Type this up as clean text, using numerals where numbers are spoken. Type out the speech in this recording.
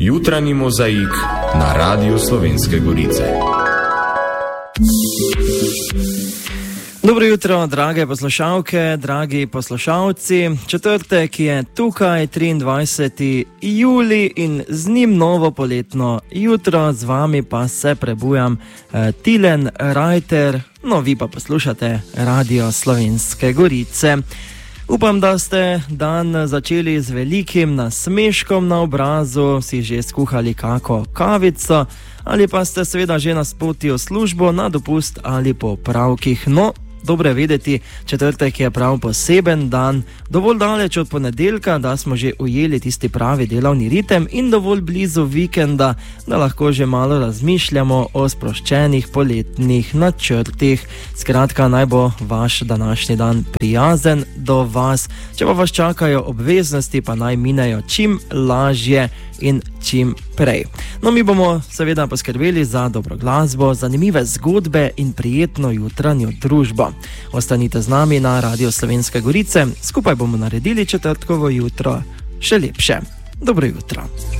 Jutranji mozaik na Radiu Slovenske Gorice. Dobro jutro, drage poslušalke, dragi poslušalci. Četrtek je tukaj, 23. julij in z njim novo poletno jutro. Z vami pa se prebujam Tilen Rajter, no vi pa poslušate Radio Slovenske Gorice. Upam, da ste dan začeli z velikim nasmeškom na obrazu, si že skuhali kako kavico ali pa ste seveda že na poti v službo, na dopust ali po opravkih. No, dobro je vedeti, četrtek je prav poseben dan, dovolj daleč od ponedeljka, da smo že ujeli tisti pravi delovni ritem in dovolj blizu vikenda, da lahko že malo razmišljamo o sproščenih poletnih načrtih. Skratka, naj bo vaš današnji dan prijazen do vas. Če pa vas čakajo obveznosti, pa naj minejo čim lažje in čim prej. No, mi bomo seveda poskrbeli za dobro glasbo, zanimive zgodbe in prijetno jutranjo družbo. Ostanite z nami na Radio Slovenske Gorice, skupaj bomo naredili četrtkovo jutro še lepše. Dobro jutro.